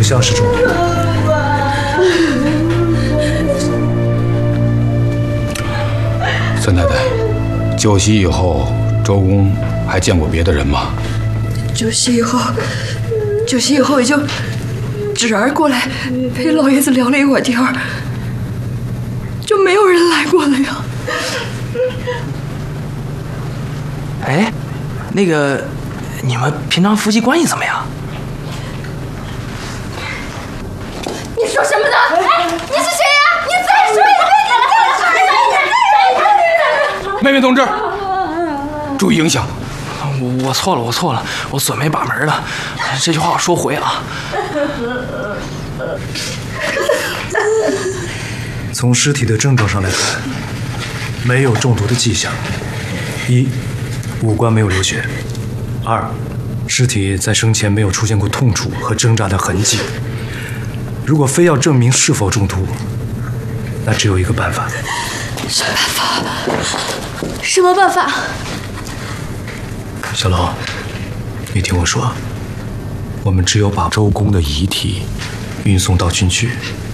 像是中毒。 孙太太，酒席以后，周公还见过别的人吗？ 酒席以后也就芷儿过来陪老爷子聊了一会儿天儿，就没有人来过了呀。 哎，那个，你们平常夫妻关系怎么样？ 你说什么呢？哎，你是谁呀？你再说一遍！ 妹妹同志，注意影响。 我错了，我嘴没把门了，这句话我说回啊。 从尸体的症状上来看，没有中毒的迹象。一，五官没有流血；二，尸体在生前没有出现过痛楚和挣扎的痕迹。如果非要证明是否中毒，那只有一个办法。 什么办法？ 什么办法？ 小龙，你听我说，我们只有把周公的遗体运送到军区，